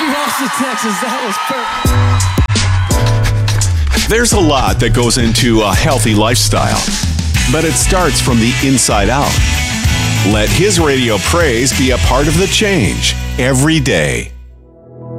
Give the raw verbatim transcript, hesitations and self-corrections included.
you, Austin, Texas. That was perfect. There's a lot that goes into a healthy lifestyle, but it starts from the inside out. Let his radio praise be a part of the change every day.